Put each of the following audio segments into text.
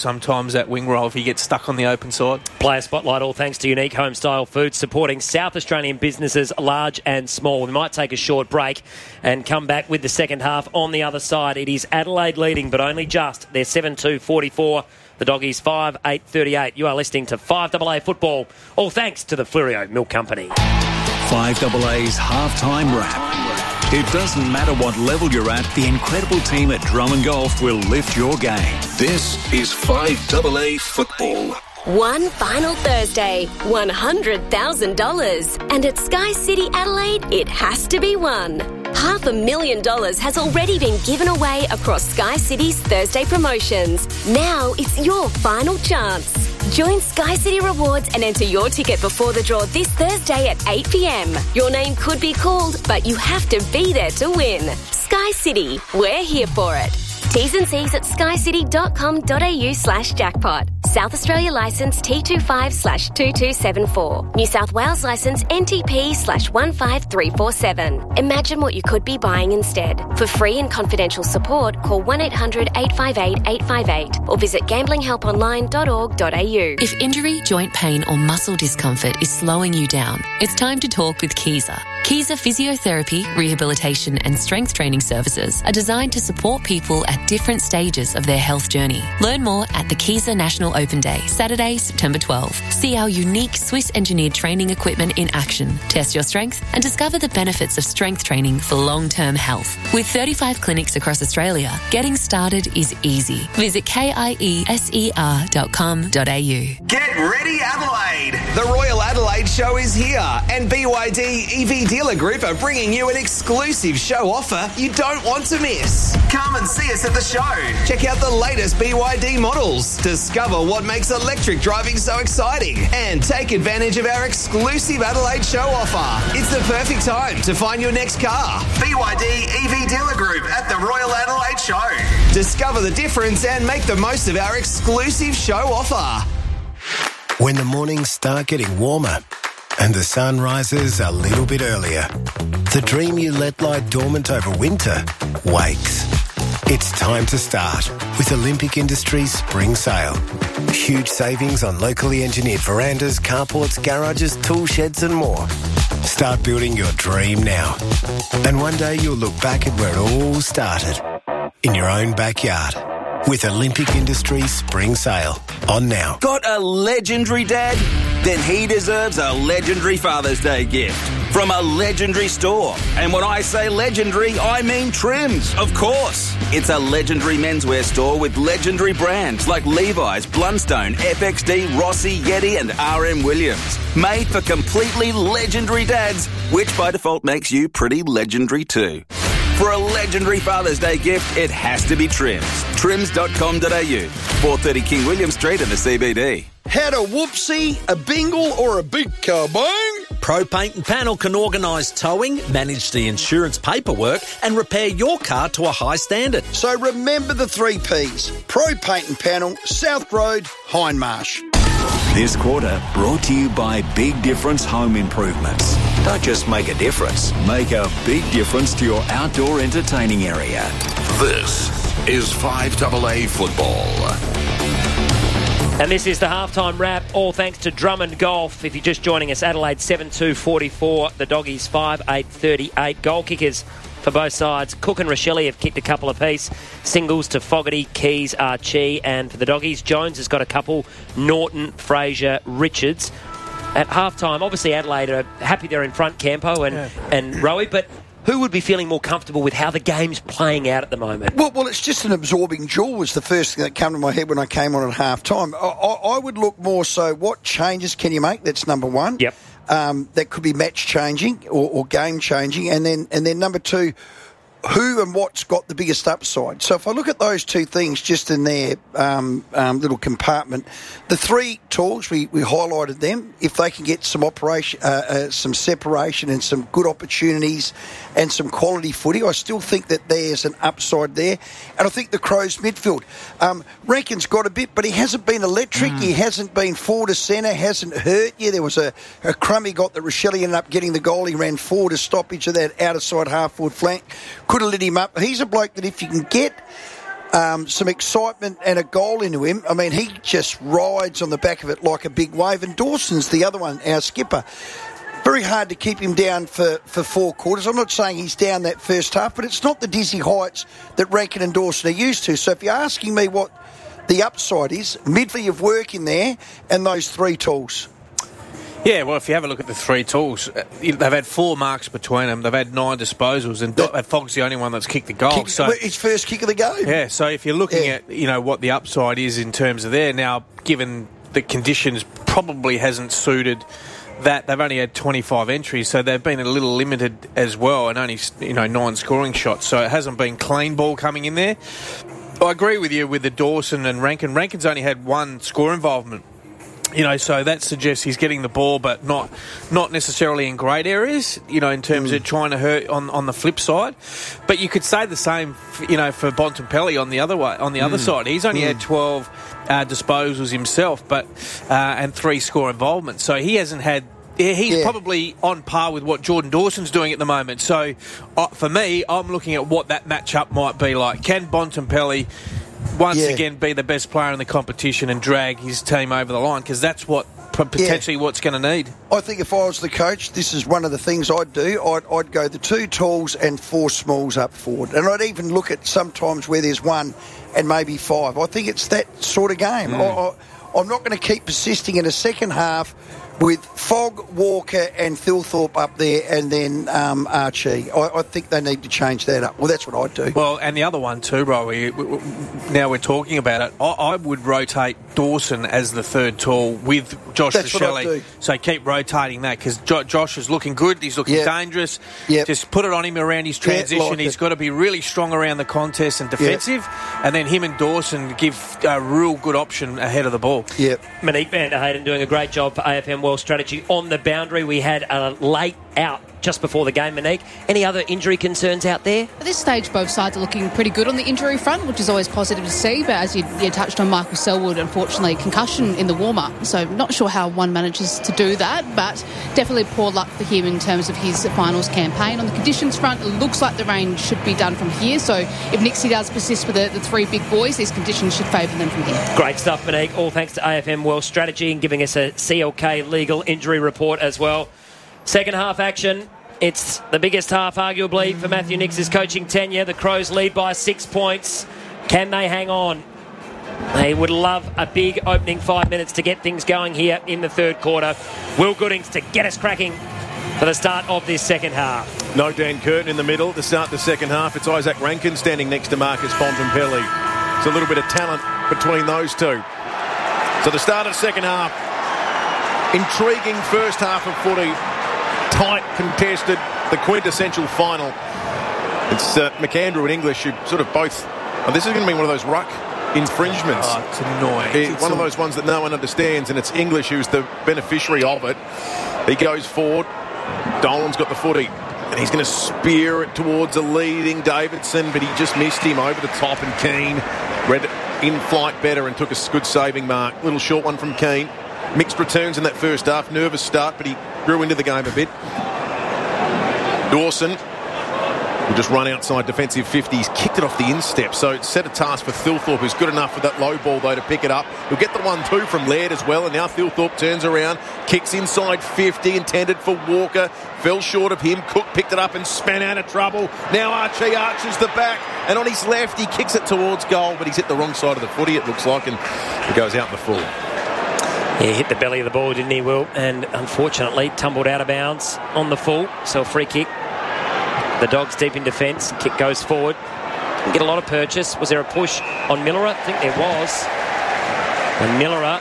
sometimes that wing roll if he gets stuck on the open side. Player Spotlight, all thanks to Unique Homestyle Foods, supporting South Australian businesses large and small. We might take a short break and come back with the second half on the other side. It is Adelaide leading, but only just. They're 7-2-44. The Doggies 5-8-38. You are listening to 5AA Football, all thanks to the Fleurieu Milk Company. 5AA's halftime wrap. It doesn't matter what level you're at, the incredible team at Drummond Golf will lift your game. This is 5AA Football. One final Thursday, $100,000. And at Sky City Adelaide, it has to be won. $500,000 has already been given away across Sky City's Thursday promotions. Now it's your final chance. Join Sky City Rewards and enter your ticket before the draw this Thursday at 8 p.m. Your name could be called, but you have to be there to win. Sky City, we're here for it. T's and C's at skycity.com.au/jackpot. South Australia licence T25/2274. New South Wales licence NTP/15347. Imagine what you could be buying instead. For free and confidential support, call 1-800-858-858 or visit gamblinghelponline.org.au. If injury, joint pain or muscle discomfort is slowing you down, it's time to talk with Kiesa. Kiesa Physiotherapy, Rehabilitation and Strength Training Services are designed to support people at different stages of their health journey. Learn more at the Kiesa National Open Day, Saturday, September 12. See our unique Swiss-engineered training equipment in action, test your strength and discover the benefits of strength training for long-term health. With 35 clinics across Australia, getting started is easy. Visit kieser.com.au. Get ready, Adelaide! The Royal Adelaide Show is here, and BYD EV Dealer Group are bringing you an exclusive show offer you don't want to miss. Come and see us at the show. Check out the latest BYD models. Discover what makes electric driving so exciting, and take advantage of our exclusive Adelaide Show offer. It's the perfect time to find your next car. BYD EV Dealer Group at the Royal Adelaide Show. Discover the difference and make the most of our exclusive show offer. When the mornings start getting warmer and the sun rises a little bit earlier, the dream you let lie dormant over winter wakes. It's time to start with Olympic Industries Spring Sale. Huge savings on locally engineered verandas, carports, garages, tool sheds and more. Start building your dream now. And one day you'll look back at where it all started, in your own backyard. With Olympic Industries Spring Sale. On now. Got a legendary dad? Then he deserves a legendary Father's Day gift from a legendary store. And when I say legendary, I mean Trims, of course. It's a legendary menswear store with legendary brands like Levi's, Blundstone, FXD, Rossi, Yeti and RM Williams. Made for completely legendary dads, which by default makes you pretty legendary too. For a legendary Father's Day gift, it has to be Trims. Trims.com.au. 430 King William Street in the CBD. Had a whoopsie, a bingle or a big kabang? Pro Paint and Panel can organise towing, manage the insurance paperwork and repair your car to a high standard. So remember the 3 Ps. Pro Paint and Panel, South Road, Hindmarsh. This quarter brought to you by Big Difference Home Improvements. Don't just make a difference, make a big difference to your outdoor entertaining area. This is 5AA Football. And this is the halftime wrap, all thanks to Drummond Golf. If you're just joining us, Adelaide 7-2-44, the Doggies 5-8-38. Goal kickers for both sides. Cook and Rochelle have kicked a couple apiece. Singles to Fogarty, Keys, Archie. And for the Doggies, Jones has got a couple. Norton, Fraser, Richards. At halftime, obviously Adelaide are happy they're in front, Campo and Rowie, but who would be feeling more comfortable with how the game's playing out at the moment? Well, it's just an absorbing jewel was the first thing that came to my head when I came on at half-time. I would look more so, what changes can you make? That's number one. Yep. That could be match-changing or game-changing. And then number two, who and what's got the biggest upside? So if I look at those two things just in their little compartment, the 3 tools, we highlighted them. If they can get some some separation and some good opportunities and some quality footy, I still think that there's an upside there. And I think the Crows midfield. Rankin's got a bit, but he hasn't been electric. He hasn't been forward to centre, hasn't hurt you. There was a crumb he got that Rochelle ended up getting the goal. He ran forward to stoppage of that outer side half-forward flank. Could have lit him up. He's a bloke that if you can get some excitement and a goal into him. I mean, he just rides on the back of it like a big wave. And Dawson's the other one, our skipper. Very hard to keep him down for 4 quarters. I'm not saying he's down that first half, but it's not the dizzy heights that Rankin and Dawson are used to. So if you're asking me what the upside is, midfield of work in there and those 3 tools. Yeah, well, if you have a look at the 3 tools, they've had 4 marks between them. They've had 9 disposals, and Fogg's the only one that's kicked the goal. His first kick of the game. Yeah, so if you're looking at, what the upside is in terms of there, now, given the conditions probably hasn't suited that, they've only had 25 entries, so they've been a little limited as well, and only, 9 scoring shots, so it hasn't been clean ball coming in there. I agree with you with the Dawson and Rankin. Rankin's only had 1 score involvement. So that suggests he's getting the ball, but not necessarily in great areas, in terms of trying to hurt on the flip side. But you could say the same, for Bontempelli on the other side. He's only had 12 disposals himself, but and 3 score involvements. So he hasn't had. He's probably on par with what Jordan Dawson's doing at the moment. So for me, I'm looking at what that matchup might be like. Can Bontempelli once again be the best player in the competition and drag his team over the line? Because that's what potentially what's going to need. I think if I was the coach, this is one of the things I'd do. I'd go the 2 talls and 4 smalls up forward. And I'd even look at sometimes where there's 1 and maybe 5. I think it's that sort of game. I'm not going to keep persisting in a second half with Fogg, Walker and Thilthorpe up there and then Archie. I think they need to change that up. Well, that's what I'd do. Well, and the other one too, bro, now we're talking about it, I would rotate Dawson as the 3rd tall with Josh Rachele. So keep rotating that because Josh is looking good. He's looking dangerous. Just put it on him around his transition. He's got to be really strong around the contest and defensive. And then him and Dawson give a real good option ahead of the ball. Monique van der Hayden doing a great job for AFM World Strategy on the boundary. We had a late out just before the game, Monique. Any other injury concerns out there? At this stage, both sides are looking pretty good on the injury front, which is always positive to see. But as you touched on, Michael Selwood, unfortunately, concussion in the warm-up. So not sure how one manages to do that, but definitely poor luck for him in terms of his finals campaign. On the conditions front, it looks like the rain should be done from here. So if Nixie does persist with the 3 big boys, these conditions should favour them from here. Great stuff, Monique. All thanks to AFM World Strategy and giving us a CLK legal injury report as well. Second half action. It's the biggest half, arguably, for Matthew Nix's coaching tenure. The Crows lead by 6 points. Can they hang on? They would love a big opening 5 minutes to get things going here in the 3rd quarter. Will Goodings to get us cracking for the start of this second half. No Dan Curtin in the middle to start the second half. It's Isaac Rankin standing next to Marcus Bontempelli. It's a little bit of talent between those 2. So the start of the second half. Intriguing first half of footy. Tight, contested, the quintessential final. It's McAndrew and English who sort of both... this is going to be one of those ruck infringements. Oh, it's annoying. It's one of those ones that no one understands, and it's English who's the beneficiary of it. He goes forward. Dolan's got the footy, and he's going to spear it towards a leading Davidson, but he just missed him over the top, and Keane read it in flight better and took a good saving mark. Little short one from Keane. Mixed returns in that first half. Nervous start, but he grew into the game a bit. Dawson will just run outside defensive 50. He's kicked it off the instep, so it's set a task for Thilthorpe, who's good enough for that low ball, though, to pick it up. He'll get the 1-2 from Laird as well, and now Thilthorpe turns around, kicks inside 50, intended for Walker. Fell short of him. Cook picked it up and span out of trouble. Now Archie arches the back, and on his left, he kicks it towards goal, but he's hit the wrong side of the footy, it looks like, and it goes out in the full. Yeah, he hit the belly of the ball, didn't he, Will? And unfortunately tumbled out of bounds on the full. So a free kick. The Dogs deep in defence. Kick goes forward. Didn't get a lot of purchase. Was there a push on Millera? I think there was. And Millera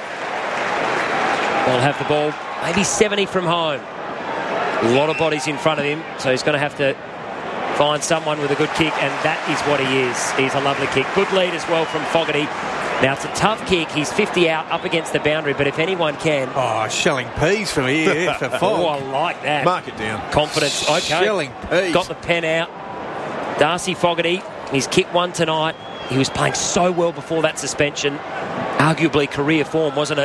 will have the ball maybe 70 from home. A lot of bodies in front of him. So he's going to have to find someone with a good kick, and that is what he is. He's a lovely kick. Good lead as well from Fogarty. Now, it's a tough kick. He's 50 out up against the boundary, but if anyone can... Oh, shelling peas from here for Fogg. Oh, I like that. Mark it down. Confidence. Okay. Shelling peas. Got the pen out. Darcy Fogarty, he's kicked one tonight. He was playing so well before that suspension. Arguably career form, wasn't it?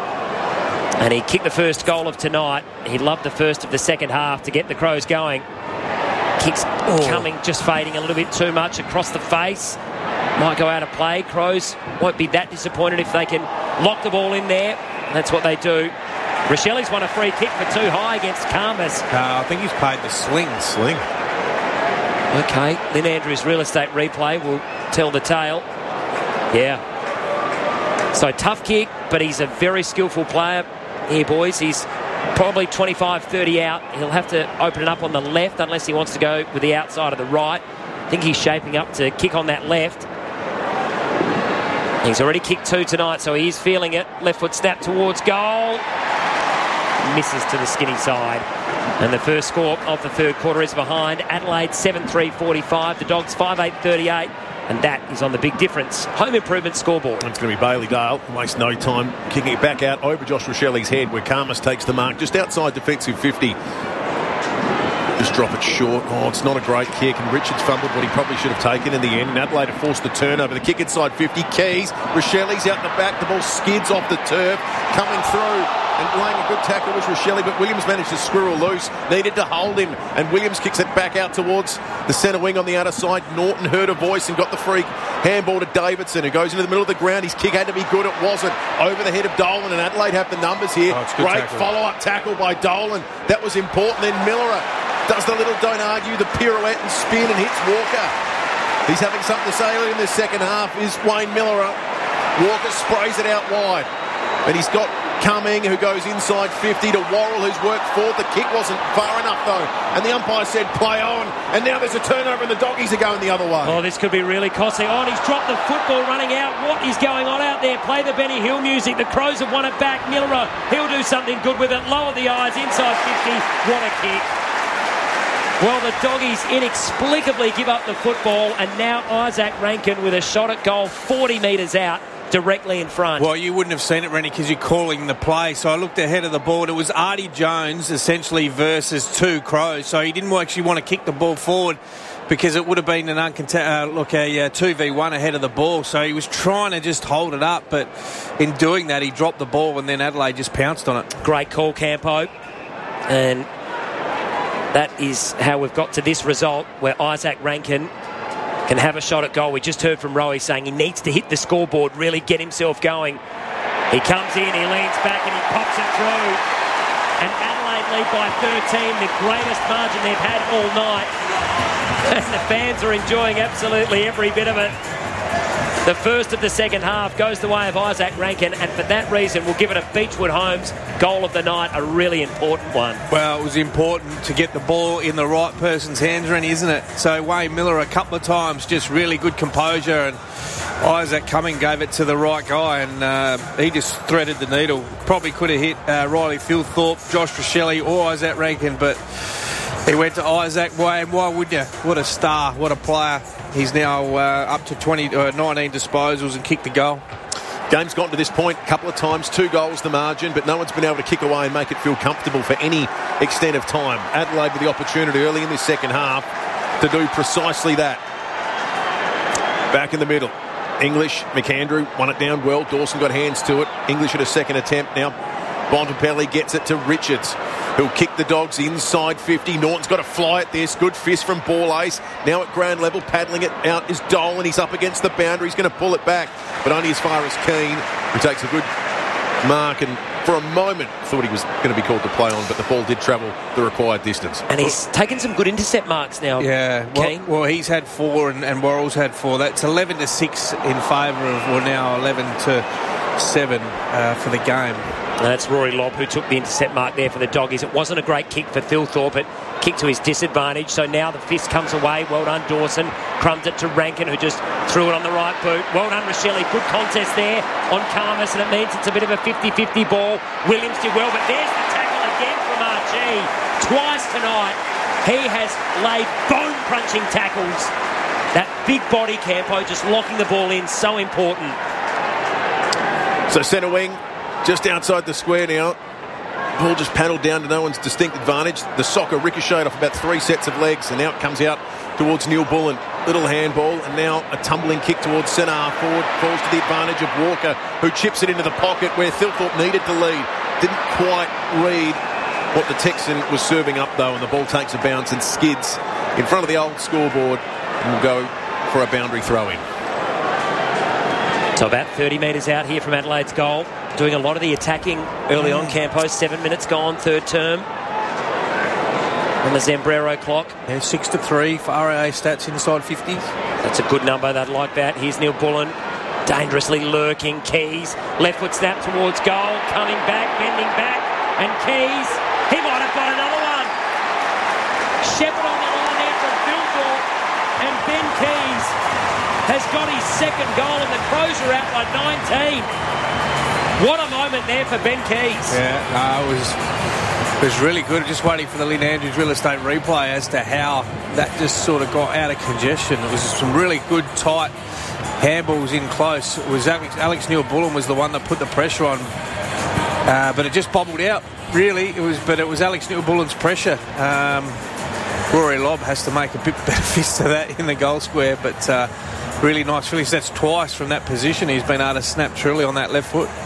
And he kicked the first goal of tonight. He loved the first of the second half to get the Crows going. Kicks coming, just fading a little bit too much across the face. might go out of play. Crows won't be that disappointed if they can lock the ball in there. That's what they do. Rochelli's won a free kick for too high against Karmas. I think he's paid the sling. Okay, Lynn Andrews' real estate replay will tell the tale. Yeah. So tough kick, but he's a very skillful player here, boys. He's probably 25-30 out. He'll have to open it up on the left unless he wants to go with the outside of the right. I think he's shaping up to kick on that left. He's already kicked 2 tonight, so he is feeling it. Left foot snap towards goal. Misses to the skinny side. And the first score of the third quarter is behind. Adelaide 7-3-45. The Dogs 5-8-38. And that is on the Big Difference home improvement scoreboard. It's going to be Bailey Dale. Waste no time kicking it back out over Josh Rochelli's head where Karmas takes the mark just outside defensive 50. Just drop it short. Oh, it's not a great kick, and Richards fumbled what he probably should have taken in the end. And Adelaide have forced the turnover. The kick inside 50. Keys. Rochelli's out the back. The ball skids off the turf. Coming through and laying a good tackle was Rochelli, but Williams managed to squirrel loose. Needed to hold him, and Williams kicks it back out towards the centre wing on the outer side. Norton heard a voice and got the free handball to Davidson, who goes into the middle of the ground. His kick had to be good. It wasn't. Over the head of Dolan, and Adelaide have the numbers here. Great follow-up tackle by Dolan. That was important. Then Miller does the little don't argue, the pirouette and spin, and hits Walker. He's having something to say early in the second half. Is Wayne Miller. Walker sprays it out wide, and he's got Cumming, who goes inside 50 to Worrell, who's worked forward. The kick wasn't far enough, though, and the umpire said play on, and now there's a turnover and the Doggies are going the other way. Oh, this could be really costly. Oh, and he's dropped the football running out. What is going on out there? Play the Benny Hill music. The Crows have won it back. Miller, he'll do something good with it. Lower the eyes, inside 50. What a kick. Well, the Doggies inexplicably give up the football, and now Isaac Rankin with a shot at goal 40 metres out, directly in front. Well, you wouldn't have seen it, Rennie, because you're calling the play. So I looked ahead of the ball. It was Artie Jones, essentially, versus 2 Crows. So he didn't actually want to kick the ball forward because it would have been a 2v1 ahead of the ball. So he was trying to just hold it up, but in doing that, he dropped the ball, and then Adelaide just pounced on it. Great call, Campo. And that is how we've got to this result where Isaac Rankin can have a shot at goal. We just heard from Rowie saying he needs to hit the scoreboard, really get himself going. He comes in, he leans back and he pops it through. And Adelaide lead by 13, the greatest margin they've had all night. And the fans are enjoying absolutely every bit of it. The first of the second half goes the way of Isaac Rankin, and for that reason we'll give it a Beechwood Homes goal of the night, a really important one. Well, it was important to get the ball in the right person's hands, Rennie, isn't it? So Wayne Miller a couple of times, just really good composure, and Isaac Cumming gave it to the right guy, and he just threaded the needle. Probably could have hit Riley Philthorpe, Josh Rochelli or Isaac Rankin, but he went to Isaac. Why would you? What a star, what a player. He's now up to 19 disposals and kicked the goal. Game's gotten to this point a couple of times, 2 goals the margin, but no one's been able to kick away and make it feel comfortable for any extent of time. Adelaide with the opportunity early in this second half to do precisely that. Back in the middle. English, McAndrew won it down well. Dawson got hands to it. English at a second attempt now. Bontempelli gets it to Richards, who'll kick the Dogs inside 50. Norton's got to fly at this. Good fist from Ball Ace. Now at ground level, paddling it out is Dolan. He's up against the boundary. He's going to pull it back, but only as far as Keane, who takes a good mark and for a moment thought he was going to be called to play on, but the ball did travel the required distance. And he's taken some good intercept marks now. Yeah, well he's had 4 and Worrell's had 4. That's 11-6 in favour of, well, now 11-7 for the game. That's Rory Lobb who took the intercept mark there for the Doggies. It wasn't a great kick for Thilthorpe, but kicked to his disadvantage. So now the fist comes away. Well done, Dawson. Crumbed it to Rankin, who just threw it on the right boot. Well done, Rochelli. Good contest there on Karmas, and it means it's a bit of a 50-50 ball. Williams did well, but there's the tackle again from Archie. Twice tonight, he has laid bone-crunching tackles. That big body, Campo, just locking the ball in, so important. So centre wing, just outside the square now. Ball just paddled down to no one's distinct advantage. The soccer ricocheted off about 3 sets of legs, and now it comes out towards Neil Bullen. Little handball, and now a tumbling kick towards centre half forward. Falls to the advantage of Walker, who chips it into the pocket where Thilthorpe needed to lead. Didn't quite read what the Texan was serving up, though, and the ball takes a bounce and skids in front of the old scoreboard and will go for a boundary throw-in. So about 30 metres out here from Adelaide's goal. Doing a lot of the attacking early on, Campos. 7 minutes gone, third term. On the Zambrero clock. Yeah, 6-3 for RAA stats inside 50s. That's a good number. They'd like that. Here's Neil Bullen. Dangerously lurking. Keys. Left foot snap towards goal. Coming back, bending back. And Keys. He might have got another one. Shepherd on the line there from Philthorpe. And Ben Keys has got his second goal, and the Crows are out by 19. What a moment there for Ben Keys. Yeah, it was really good. Just waiting for the Lynn Andrews real estate replay as to how that just sort of got out of congestion. It was some really good, tight handballs in close. It was Alex Neil-Bullen was the one that put the pressure on, but it just bobbled out. Really, it was Alex Neil-Bullen's pressure. Rory Lobb has to make a bit better fist of that in the goal square, but really nice release. That's twice from that position he's been able to snap truly on that left foot.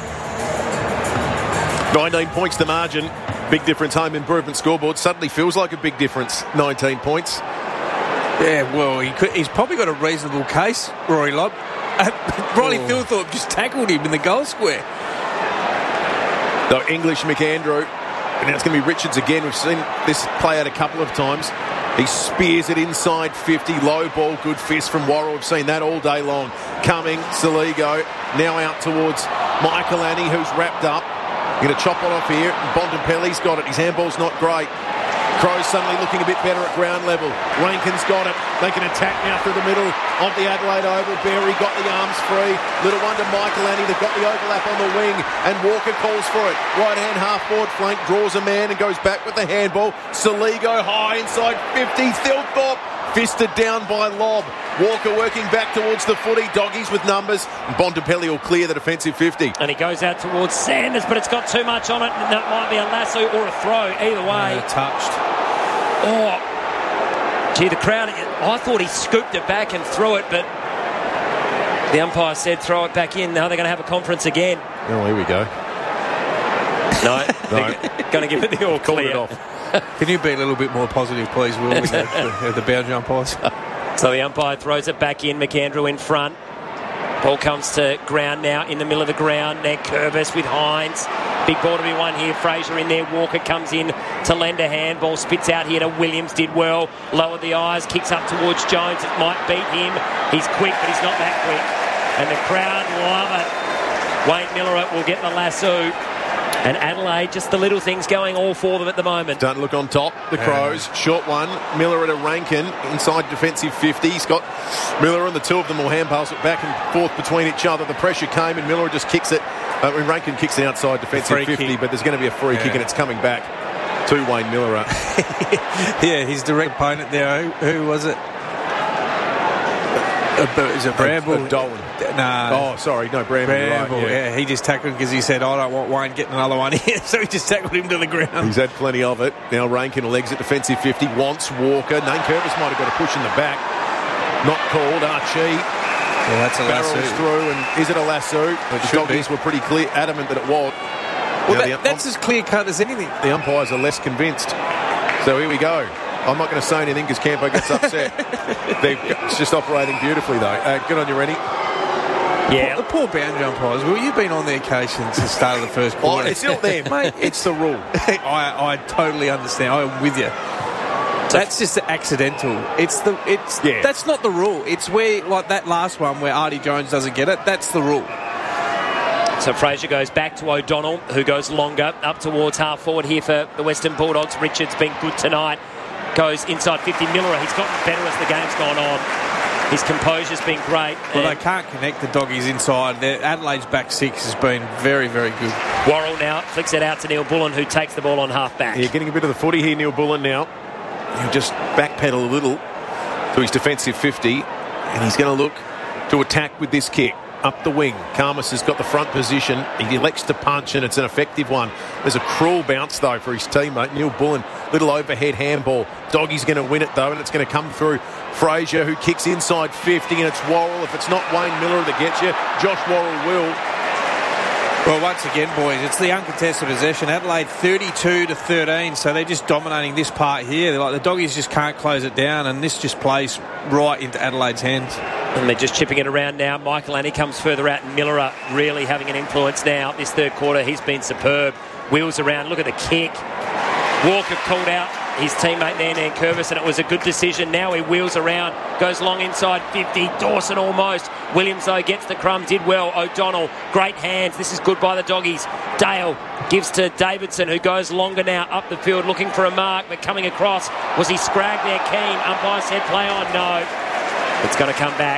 19 points the margin. Big difference. Home improvement scoreboard suddenly feels like a big difference. 19 points. Yeah, well, he's probably got a reasonable case, Rory Lobb. Riley Philthorpe just tackled him in the goal square. Though English McAndrew, and now it's going to be Richards again. We've seen this play out a couple of times. He spears it inside 50. Low ball, good fist from Worrell. We've seen that all day long. Coming, Saligo, now out towards Michael Annie, who's wrapped up. Going to chop one off here. Bontempelli's got it. His handball's not great. Crows suddenly looking a bit better at ground level. Rankin's got it. They can attack now through the middle of the Adelaide Oval. Berry got the arms free. Little wonder Michael Annie, they've got the overlap on the wing, and Walker calls for it. Right hand half forward flank, draws a man and goes back with the handball. Saligo high inside 50. Thilthorpe fisted down by Lobb. Walker working back towards the footy. Doggies with numbers. And Bontempelli will clear the defensive 50. And he goes out towards Sanders, but it's got too much on it. And that might be a lasso or a throw. Either way. Touched. Oh, gee, the crowd. I thought he scooped it back and threw it, but the umpire said throw it back in. Now they're going to have a conference again. Oh, here we go. No. Going to give it the all clear. It off. Can you be a little bit more positive, please, Will, with the boundary umpires? So the umpire throws it back in. McAndrew in front. Ball comes to ground now, in the middle of the ground. Now Curvis with Hines. Big ball to be won here. Fraser in there. Walker comes in to lend a hand. Ball spits out here to Williams. Did well. Lowered the eyes. Kicks up towards Jones. It might beat him. He's quick, but he's not that quick. And the crowd love it. Wayne Miller will get the lasso. And Adelaide, just the little things going, all for them at the moment. Don't look on top. The Crows, short one. Miller at a Rankin, inside defensive 50. He's got Miller and the two of them will hand pass it back and forth between each other. The pressure came and Miller just kicks it. Rankin kicks it outside defensive 50, kick. But there's going to be a free kick and it's coming back to Wayne Miller. Yeah, his direct opponent there. Who was it? Is it Bramble? Dolan. No. Oh, sorry. No, Bramble. Bramble, right, yeah. He just tackled him because he said, I don't want Wayne getting another one here. So he just tackled him to the ground. He's had plenty of it. Now Rankin legs at defensive 50. Wants Walker. Nane Curvis might have got a push in the back. Not called. Archie. Yeah, that's a lasso. Barrels through. And is it a lasso? The doggies were pretty clear, adamant that it was. Well, that's as clear cut as anything. The umpires are less convinced. So here we go. I'm not going to say anything because Campo gets upset. It's just operating beautifully, though. Good on you, Rennie. Yeah. The poor boundary umpires. Well, you've been on their case since the start of the first quarter. Oh, it's not them, mate. It's the rule. I totally understand. I'm with you. That's just accidental. That's not the rule. It's where, like that last one where Artie Jones doesn't get it. That's the rule. So Fraser goes back to O'Donnell, who goes longer, up towards half forward here for the Western Bulldogs. Richards been good tonight. Goes inside 50. Miller, he's gotten better as the game's gone on. His composure's been great. Well, they can't connect the doggies inside. Adelaide's back six has been very, very good. Worrell now flicks it out to Neil Bullen, who takes the ball on half back. Yeah, getting a bit of the footy here, Neil Bullen now. He'll just backpedal a little to his defensive 50, and he's going to look to attack with this kick. Up the wing. Karmas has got the front position. He elects to punch, and it's an effective one. There's a cruel bounce, though, for his teammate. Neil Bullen, little overhead handball. Doggie's going to win it, though, and it's going to come through Fraser, who kicks inside 50, and it's Worrell. If it's not Wayne Miller that gets you, Josh Worrell will. Well, once again, boys, it's the uncontested possession. Adelaide 32-13, so they're just dominating this part here. They're like the doggies just can't close it down, and this just plays right into Adelaide's hands. And they're just chipping it around now. Michael Annie comes further out, and Miller really having an influence now. This third quarter, he's been superb. Wheels around, look at the kick. Walker called out his teammate there, Nankervis, and it was a good decision. Now he wheels around, goes long inside 50. Dawson almost. Williams, though, gets the crumb, did well. O'Donnell, great hands. This is good by the Doggies. Dale gives to Davidson, who goes longer now up the field looking for a mark, but coming across. Was he scragged there, Keane? Umpire said play on. No. It's going to come back.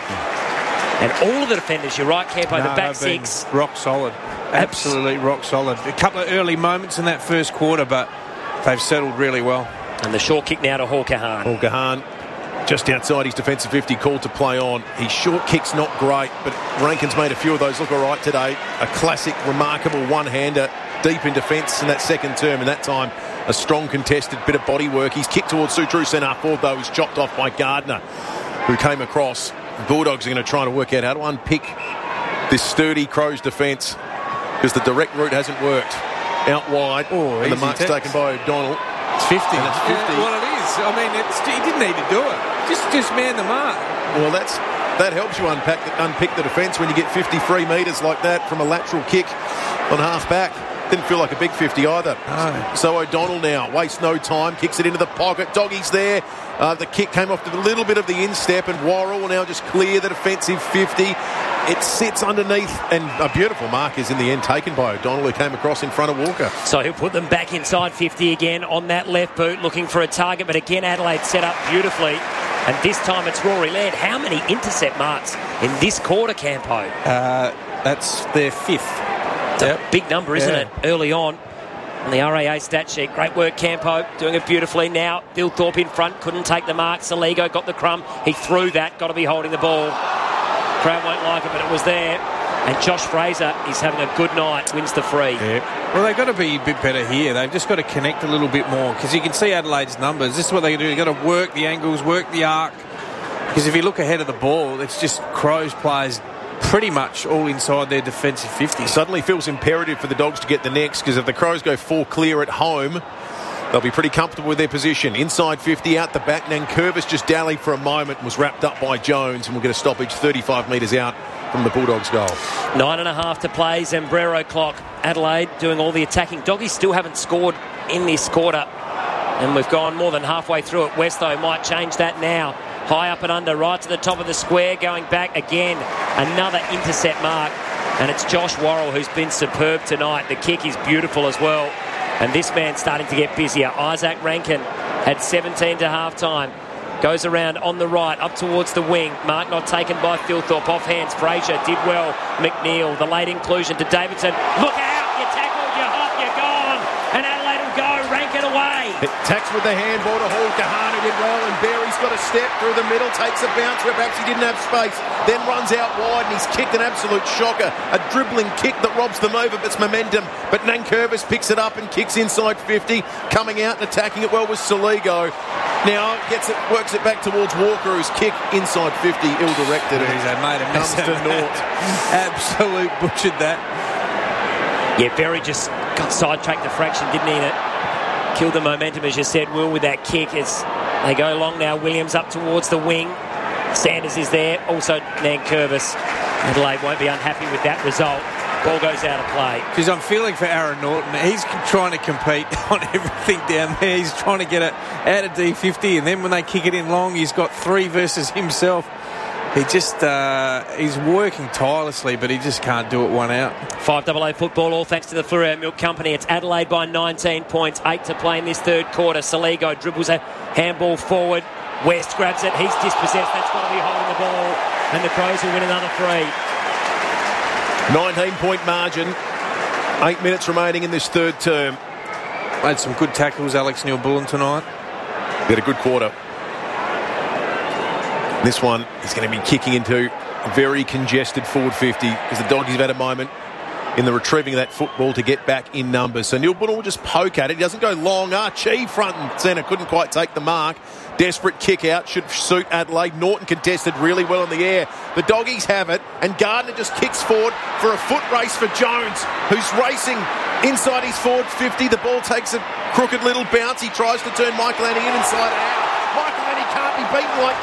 And all of the defenders, you're right, Campo, the back six. Rock solid. Absolutely rock solid. A couple of early moments in that first quarter, but they've settled really well. And the short kick now to Hawker-Hahn. Hawker-Hahn just outside his defensive 50, called to play on. His short kick's not great, but Rankin's made a few of those look all right today. A classic, remarkable one-hander deep in defence in that second term, and that time a strong contested bit of body work. He's kicked towards Sutru centre forward, though, was chopped off by Gardner, who came across. Bulldogs are going to try to work out how to unpick this sturdy Crows defence, because the direct route hasn't worked. Out wide, and the mark's taken by O'Donnell. It's 50. And it's 50. Well, it is. I mean, he didn't need to do it. Just man the mark. Well, that helps you unpick the defence when you get 53 metres like that from a lateral kick on half back. Didn't feel like a big 50 either. No. So O'Donnell now wastes no time, kicks it into the pocket. Doggies there. The kick came off to a little bit of the instep, and Worrell will now just clear the defensive 50. It sits underneath, and a beautiful mark is in the end taken by O'Donnell, who came across in front of Walker. So he'll put them back inside 50 again on that left boot, looking for a target. But again, Adelaide set up beautifully. And this time it's Rory Laird. How many intercept marks in this quarter, Campo? That's their fifth. It's a big number, isn't it, early on the RAA stat sheet. Great work, Campo, doing it beautifully. Now, Thilthorpe in front, couldn't take the mark. Saligo got the crumb. He threw that, got to be holding the ball. Crowd won't like it, but it was there. And Josh Fraser is having a good night, wins the free. Yeah. Well, they've got to be a bit better here. They've just got to connect a little bit more, because you can see Adelaide's numbers. This is what they do. They've got to work the angles, work the arc. Because if you look ahead of the ball, it's just Crows players pretty much all inside their defensive 50. It suddenly feels imperative for the Dogs to get the next, because if the Crows go 4 clear at home, they'll be pretty comfortable with their position. Inside 50, out the back. Nankervis just dallied for a moment, was wrapped up by Jones, and we'll get a stoppage 35 metres out from the Bulldogs' goal. 9.5 to play. Zambrero clock. Adelaide doing all the attacking. Doggies still haven't scored in this quarter, and we've gone more than halfway through it. Westow might change that now. High up and under, right to the top of the square, going back again. Another intercept mark, and it's Josh Worrell who's been superb tonight. The kick is beautiful as well, and this man's starting to get busier. Isaac Rankin had 17 to half-time. Goes around on the right, up towards the wing. Mark not taken by Thilthorpe. Off hands, Fraser did well. McNeil, the late inclusion to Davidson. Look out, you're tackled, you're hot, you're gone. And Adelaide will go, Rankin away. It tacks with the handball to Hawker-Hahn, who did well, and Berry's got a step through the middle, takes a bounce where perhaps he didn't have space, then runs out wide, and he's kicked an absolute shocker. A dribbling kick that robs them over its momentum, but Nankervis picks it up and kicks inside 50. Coming out and attacking it well was Saligo. Now works it back towards Walker, whose kick inside 50, ill-directed. They made a mess to naught. Absolute butchered that. Yeah, Berry just got sidetracked a fraction, didn't he? Killed the momentum, as you said, Will, with that kick as they go long now. Williams up towards the wing. Sanders is there. Also Nankervis. Adelaide won't be unhappy with that result. Ball goes out of play. Because I'm feeling for Aaron Norton. He's trying to compete on everything down there. He's trying to get it out of D50, and then when they kick it in long, he's got 3 versus himself. He just, he's working tirelessly, but he just can't do it one out. 5AA football, all thanks to the Fleurieu Milk Company. It's Adelaide by 19 points, 8 to play in this third quarter. Saligo dribbles a handball forward. West grabs it, he's dispossessed. That's got to be holding the ball, and the Crows will win another 3. 19-point margin. 8 minutes remaining in this third term. Made some good tackles, Alex Neil-Bullen, tonight. He had a good quarter. This one is going to be kicking into a very congested forward 50, because the Doggies have had a moment in the retrieving of that football to get back in numbers. So Neil-Bullen will just poke at it. He doesn't go long. Archie front and centre, couldn't quite take the mark. Desperate kick out, should suit Adelaide. Norton contested really well in the air. The Doggies have it, and Gardner just kicks forward for a foot race for Jones, who's racing inside his forward 50. The ball takes a crooked little bounce. He tries to turn Michael Annie inside out. Michael Annie can't be beaten like that.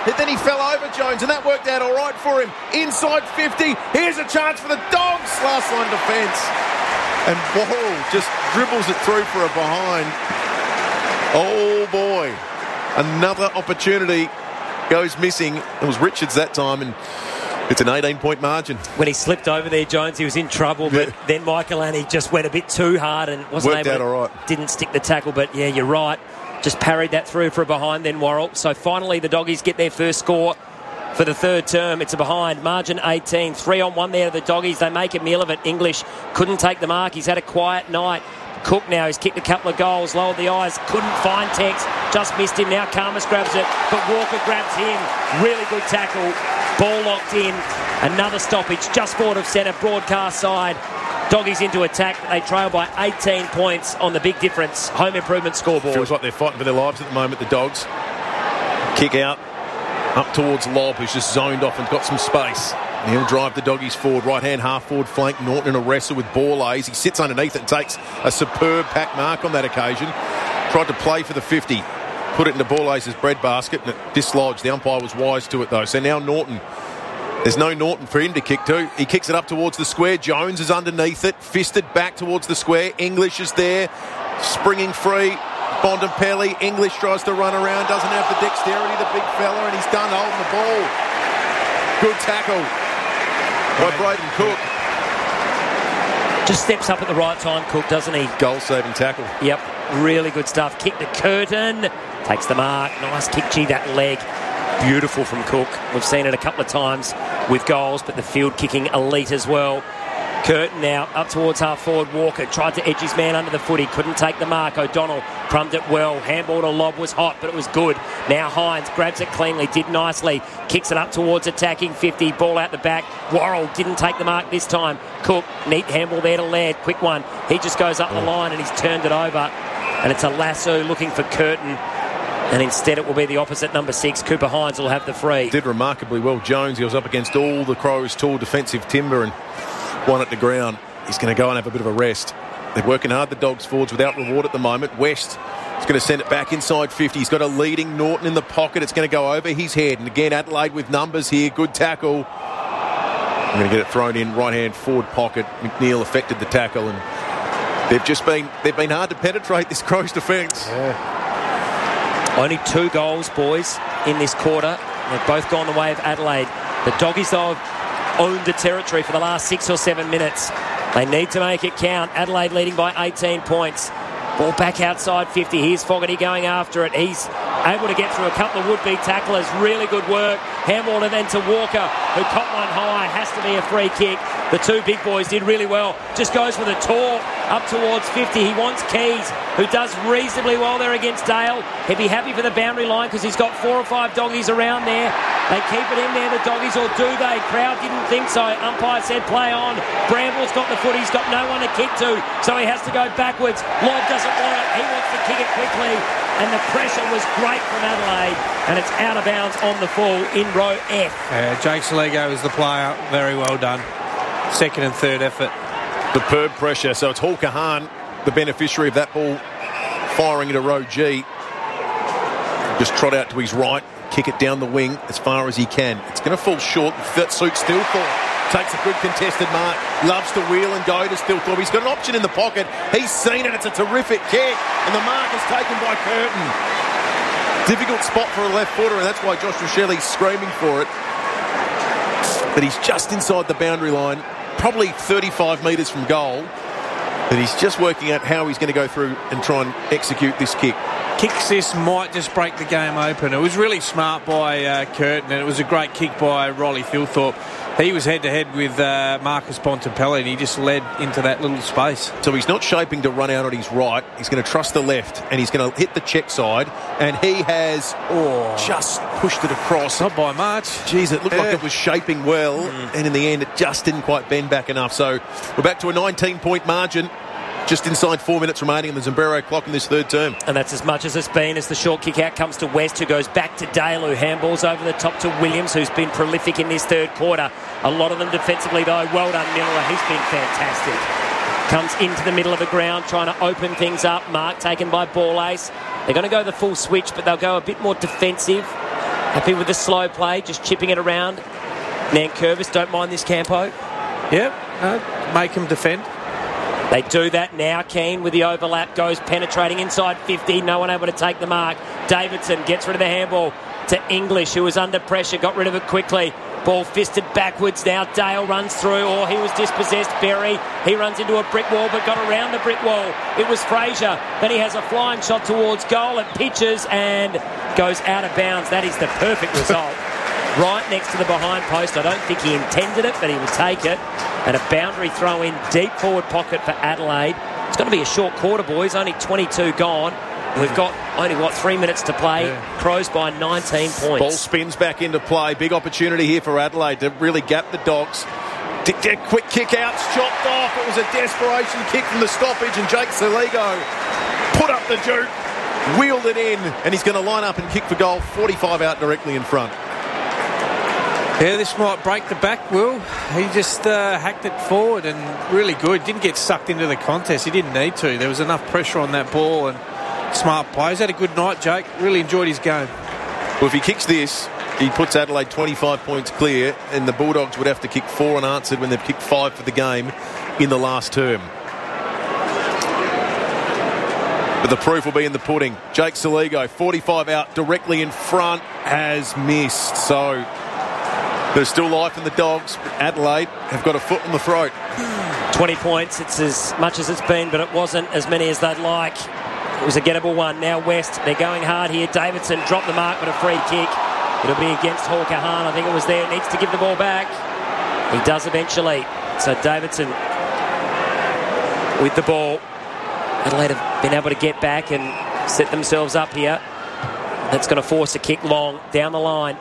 And then he fell over Jones, and that worked out all right for him. Inside 50. Here's a chance for the Dogs. Last line defence. And Worrell just dribbles it through for a behind. Oh, boy. Another opportunity goes missing. It was Richards that time, and it's an 18-point margin. When he slipped over there, Jones, he was in trouble, but then Michael Annie just went a bit too hard and wasn't worked able out to, all right. Didn't stick the tackle, but yeah, you're right. Just parried that through for a behind then, Worrell. So finally the Doggies get their first score for the third term. It's a behind, margin 18. 3-on-1 there to the Doggies. They make a meal of it. English couldn't take the mark. He's had a quiet night. Cook now, he's kicked a couple of goals, lowered the eyes, couldn't find Tex, just missed him. Now Karmas grabs it, but Walker grabs him. Really good tackle. Ball locked in. Another stoppage just forward of centre, broadcast side. Doggies into attack. They trail by 18 points on the Big Difference home improvement scoreboard. Feels like they're fighting for their lives at the moment, the Dogs. Kick out, up towards Lobb, who's just zoned off and got some space. And he'll drive the Doggies forward. Right-hand half-forward flank. Norton in a wrestle with Borlase. He sits underneath it and takes a superb pack mark on that occasion. Tried to play for the 50. Put it into Borlase's breadbasket and it dislodged. The umpire was wise to it, though. So now Norton. There's no Norton for him to kick to. He kicks it up towards the square. Jones is underneath it. Fisted back towards the square. English is there. Springing free. Bontempelli. English tries to run around. Doesn't have the dexterity, the big fella, and he's done holding the ball. Good tackle by Braden Cook. Just steps up at the right time, Cook, doesn't he? Goal-saving tackle. Yep, really good stuff. Kick to Curtin. Takes the mark. Nice kick, gee, that leg. Beautiful from Cook. We've seen it a couple of times with goals, but the field kicking elite as well. Curtin now up towards half-forward. Walker tried to edge his man under the footy. Couldn't take the mark. O'Donnell crumbed it well. Handball to Lobb was hot, but it was good. Now Hines grabs it cleanly. Did nicely. Kicks it up towards attacking 50. Ball out the back. Worrell didn't take the mark this time. Cook, neat handball there to Laird. Quick one. He just goes up the line and he's turned it over. And it's a lasso looking for Curtin. And instead it will be the opposite, number 6. Cooper Hines will have the free. Did remarkably well, Jones. He was up against all the Crows' tall defensive timber and won at the ground. He's going to go and have a bit of a rest. They're working hard, the Dogs forwards, without reward at the moment. West is going to send it back inside 50. He's got a leading Norton in the pocket. It's going to go over his head. And again, Adelaide with numbers here. Good tackle. I'm going to get it thrown in right-hand forward pocket. McNeil affected the tackle, and they've been hard to penetrate this Crows defence. Yeah. Only 2 goals, boys, in this quarter. They've both gone the way of Adelaide. The Doggies, though, have owned the territory for the last 6 or 7 minutes. They need to make it count. Adelaide leading by 18 points. Ball back outside 50. Here's Fogarty going after it. He's able to get through a couple of would-be tacklers. Really good work. Handball then to Walker, who caught one high. Has to be a free kick. The 2 big boys did really well. Just goes for the tour up towards 50. He wants Keys, who does reasonably well there against Dale. He'd be happy for the boundary line because he's got 4 or 5 Doggies around there. They keep it in there, the Doggies, or do they? Crowd didn't think so. Umpire said play on. Bramble's got the foot. He's got no one to kick to, so he has to go backwards. Lobb doesn't want it. He wants to kick it quickly. And the pressure was great from Adelaide. And it's out of bounds on the full in row F. Jake Saligo is the player. Very well done. Second and third effort. Superb pressure. So it's Hall Kahan, the beneficiary of that ball, firing into row G. Just trot out to his right, kick it down the wing as far as he can. It's going to fall short. That suits Stilthorpe. Takes a good contested mark. Loves to wheel and go to Stilthorpe. He's got an option in the pocket. He's seen it. It's a terrific kick. And the mark is taken by Curtin. Difficult spot for a left footer, and that's why Josh Rochelli's screaming for it. But he's just inside the boundary line, probably 35 metres from goal. But he's just working out how he's going to go through and try and execute this kick. Kick assist might just break the game open. It was really smart by Curtin, and it was a great kick by Rolly Thilthorpe. He was head-to-head with Marcus Bontempelli, and he just led into that little space. So he's not shaping to run out on his right. He's going to trust the left, and he's going to hit the check side, and he has just pushed it across. Not by much. Jeez, it looked like it was shaping well, and in the end, it just didn't quite bend back enough. So we're back to a 19-point margin. Just inside 4 minutes remaining on the Zambero clock in this third term. And that's as much as it's been as the short kick out comes to West, who goes back to Dale, who handballs over the top to Williams, who's been prolific in this third quarter. A lot of them defensively, though. Well done, Miller. He's been fantastic. Comes into the middle of the ground, trying to open things up. Mark taken by Borlase. They're going to go the full switch, but they'll go a bit more defensive. Happy with the slow play, just chipping it around. Nankervis, don't mind this, Campo. Yep, make him defend. They do that now. Keane with the overlap goes penetrating inside 50. No one able to take the mark. Davidson gets rid of the handball to English, who was under pressure, got rid of it quickly. Ball fisted backwards now. Dale runs through, or he was dispossessed. Berry, he runs into a brick wall but got around the brick wall. It was Fraser. Then he has a flying shot towards goal. It pitches and goes out of bounds. That is the perfect result. Right next to the behind post. I don't think he intended it, but he will take it. And a boundary throw in deep forward pocket for Adelaide. It's going to be a short quarter, boys. Only 22 gone. We've got only, 3 minutes to play. Yeah. Crows by 19 points. Ball spins back into play. Big opportunity here for Adelaide to really gap the Dogs. Quick kick out, chopped off. It was a desperation kick from the stoppage, and Jake Saligo put up the juke, wheeled it in, and he's going to line up and kick for goal. 45 out directly in front. Yeah, this might break the back, Will. He just hacked it forward and really good. Didn't get sucked into the contest. He didn't need to. There was enough pressure on that ball and smart plays. Had a good night, Jake. Really enjoyed his game. Well, if he kicks this, he puts Adelaide 25 points clear, and the Bulldogs would have to kick 4 unanswered when they've kicked 5 for the game in the last term. But the proof will be in the pudding. Jake Saligo, 45 out directly in front, has missed. So there's still life in the Dogs, but Adelaide have got a foot in the throat. 20 points, it's as much as it's been, but it wasn't as many as they'd like. It was a gettable one. Now West, they're going hard here. Davidson dropped the mark, but a free kick. It'll be against Hawker Hahn. I think it was there. Needs to give the ball back. He does eventually. So Davidson with the ball. Adelaide have been able to get back and set themselves up here. That's going to force a kick long down the line.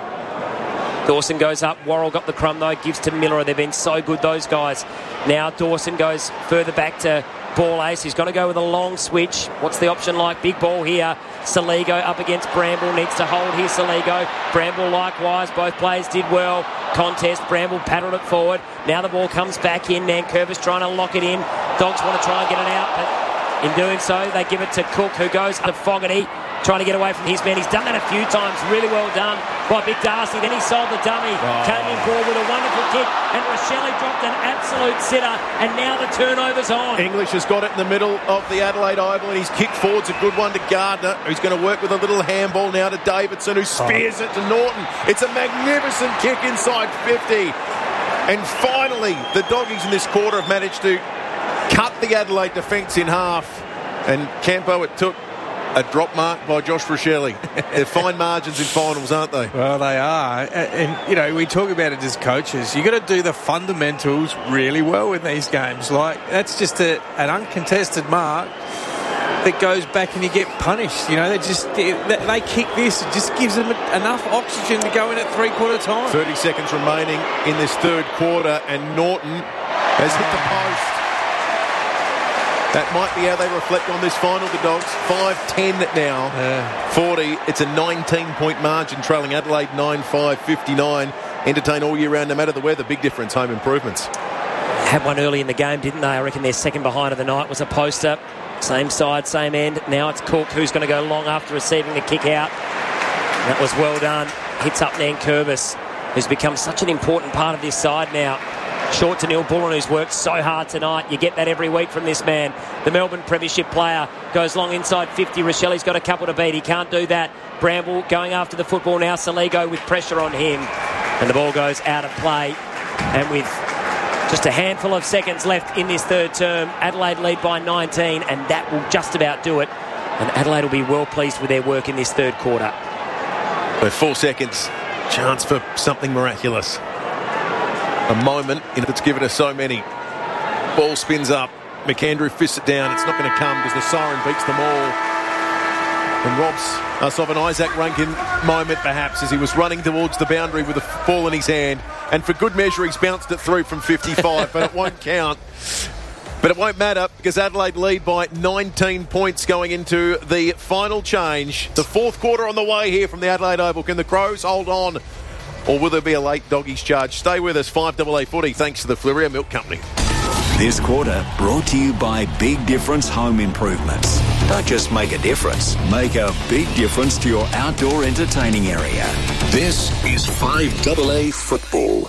Dawson goes up. Worrell got the crumb though. Gives to Miller. They've been so good, those guys. Now Dawson goes further back to Ball Ace. He's going to go with a long switch. What's the option like? Big ball here. Saligo up against Bramble. Needs to hold here, Saligo. Bramble likewise. Both players did well. Contest. Bramble paddled it forward. Now the ball comes back in. Nankervis trying to lock it in. Dogs want to try and get it out, but in doing so, they give it to Cook, who goes to Fogarty, trying to get away from his man. He's done that a few times. Really well done by Big Darcy. Then he sold the dummy. Came in forward with a wonderful kick, and Rochelle dropped an absolute sitter, and now the turnover's on. English has got it in the middle of the Adelaide Oval, and his kick forward's a good one to Gardner, who's going to work with a little handball now to Davidson, who spears it to Norton. It's a magnificent kick inside 50. And finally, the Doggies in this quarter have managed to cut the Adelaide defence in half. And Campo, it took a drop mark by Josh Rochelle. They're fine margins in finals, aren't they? Well, they are. And, you know, we talk about it as coaches. You've got to do the fundamentals really well in these games. Like, that's just an uncontested mark that goes back and you get punished. You know, they kick this. It just gives them enough oxygen to go in at three-quarter time. 30 seconds remaining in this third quarter, and Norton has hit the post. That might be how they reflect on this final, the Dogs. 5-10 now. 40. It's a 19-point margin, trailing Adelaide 9-5, 59. Entertain all year round, no matter the weather. Big difference, home improvements. Had one early in the game, didn't they? I reckon their second behind of the night was a poster. Same side, same end. Now it's Cook who's going to go long after receiving the kick out. That was well done. Hits up Nankervis, who's become such an important part of this side now. Short to Neil Bullen, who's worked so hard tonight. You get that every week from this man. The Melbourne Premiership player goes long inside 50. Rochelle's got a couple to beat. He can't do that. Bramble going after the football now. Saligo with pressure on him. And the ball goes out of play. And with just a handful of seconds left in this third term, Adelaide lead by 19, and that will just about do it. And Adelaide will be well pleased with their work in this third quarter. So 4 seconds. Chance for something miraculous. A moment that's given us so many. Ball spins up. McAndrew fists it down. It's not going to come because the siren beats them all. And robs us of an Isaac Rankin moment, perhaps, as he was running towards the boundary with a ball in his hand. And for good measure, he's bounced it through from 55, but it won't count. But it won't matter because Adelaide lead by 19 points going into the final change. The fourth quarter on the way here from the Adelaide Oval. Can the Crows hold on? Or will there be a late Doggies charge? Stay with us, 5AA Footy, thanks to the Fleurier Milk Company. This quarter brought to you by Big Difference Home Improvements. Don't just make a difference, make a big difference to your outdoor entertaining area. This is 5AA Football.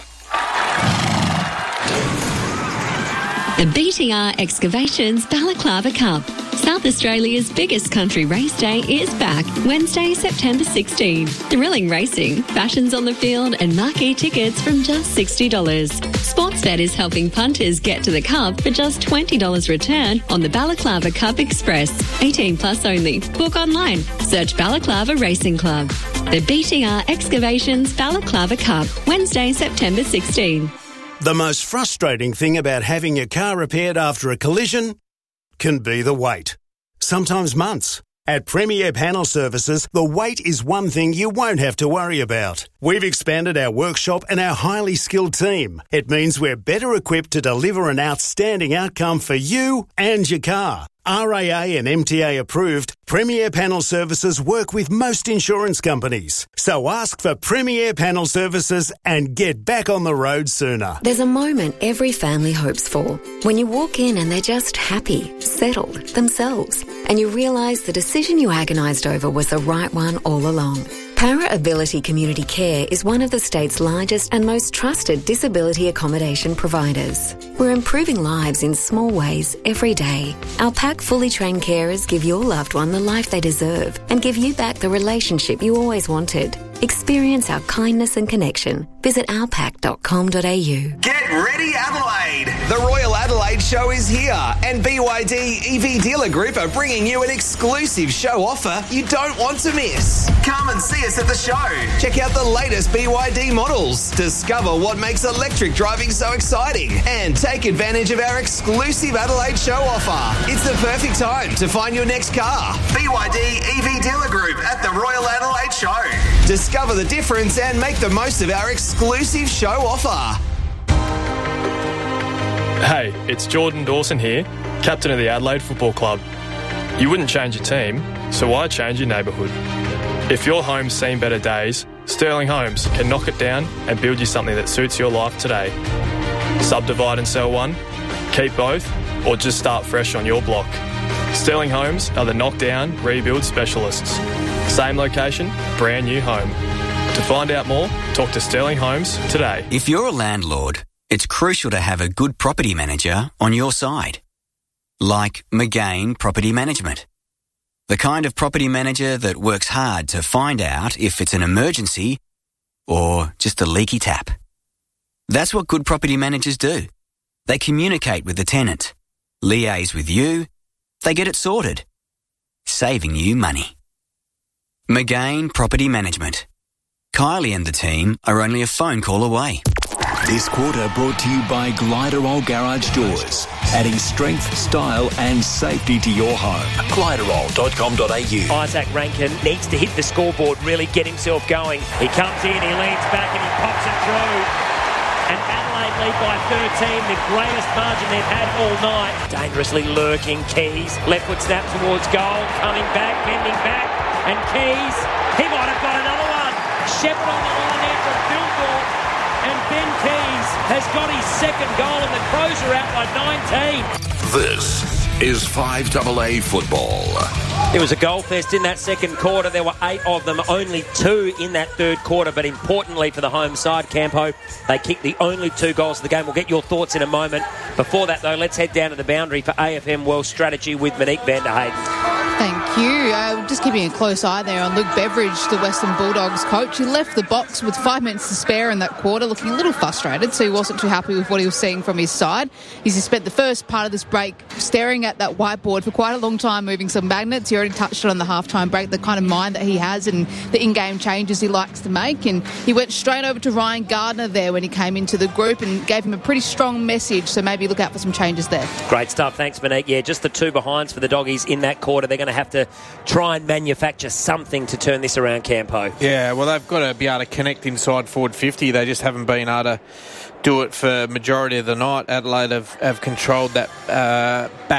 The BTR Excavations Balaclava Cup. South Australia's biggest country race day is back Wednesday, September 16. Thrilling racing, fashions on the field and marquee tickets from just $60. Sportsbet is helping punters get to the Cup for just $20 return on the Balaclava Cup Express. 18 plus only. Book online. Search Balaclava Racing Club. The BTR Excavations Balaclava Cup, Wednesday, September 16. The most frustrating thing about having your car repaired after a collision can be the wait. Sometimes months. At Premier Panel Services, the wait is one thing you won't have to worry about. We've expanded our workshop and our highly skilled team. It means we're better equipped to deliver an outstanding outcome for you and your car. RAA and MTA approved, Premier Panel Services work with most insurance companies. So ask for Premier Panel Services and get back on the road sooner. There's a moment every family hopes for. When you walk in and they're just happy, settled, themselves, and you realise the decision you agonised over was the right one all along. Para Ability Community Care is one of the state's largest and most trusted disability accommodation providers. We're improving lives in small ways every day. Our PAC fully trained carers give your loved one the life they deserve and give you back the relationship you always wanted. Experience our kindness and connection. Visit ourpac.com.au. Get ready, Adelaide! The Royal Adelaide Show is here, and BYD EV Dealer Group are bringing you an exclusive show offer you don't want to miss. Come and see us at the show. Check out the latest BYD models, discover what makes electric driving so exciting, and take advantage of our exclusive Adelaide Show offer. It's the perfect time to find your next car. BYD EV Dealer Group at the Royal Adelaide Show. Discover the difference and make the most of our exclusive show offer. Hey, it's Jordan Dawson here, captain of the Adelaide Football Club. You wouldn't change your team, so why change your neighbourhood? If your home's seen better days, Sterling Homes can knock it down and build you something that suits your life today. Subdivide and sell one, keep both, or just start fresh on your block. Sterling Homes are the knockdown, rebuild specialists. Same location, brand new home. To find out more, talk to Sterling Homes today. If you're a landlord, it's crucial to have a good property manager on your side. Like McGain Property Management. The kind of property manager that works hard to find out if it's an emergency or just a leaky tap. That's what good property managers do. They communicate with the tenant, liaise with you, they get it sorted, saving you money. McGain Property Management. Kylie and the team are only a phone call away. This quarter brought to you by Gliderol Garage Doors, adding strength, style and safety to your home. Gliderol.com.au. Isaac Rankin needs to hit the scoreboard, really get himself going. He comes in, he leans back and he pops it through. And Adelaide lead by 13, the greatest margin they've had all night. Dangerously lurking Keys. Left foot snap towards goal, coming back, bending back. And Keys, he might have got another one. Shepherd on the line there from Philthorpe. And Ben Keys has got his second goal and the Crows are out by 19. This is 5AA Football. It was a goal fest in that second quarter. There were 8 of them, only 2 in that third quarter. But importantly for the home side, Campo, they kicked the only 2 goals of the game. We'll get your thoughts in a moment. Before that, though, let's head down to the boundary for AFM World Strategy with Monique van der Hayden. Thank you. Just keeping a close eye there on Luke Beveridge, the Western Bulldogs coach. He left the box with 5 minutes to spare in that quarter, looking a little frustrated, so he wasn't too happy with what he was seeing from his side. He's spent the first part of this break staring at that whiteboard for quite a long time, moving some magnets. He already touched on the halftime break, the kind of mind that he has and the in-game changes he likes to make. And he went straight over to Ryan Gardner there when he came into the group and gave him a pretty strong message, so maybe look out for some changes there. Great stuff. Thanks, Monique. Yeah, just the 2 behinds for the Doggies in that quarter. They're going to have to try and manufacture something to turn this around, Campo. Yeah, well, they've got to be able to connect inside forward 50. They just haven't been able to do it for majority of the night. Adelaide have controlled that back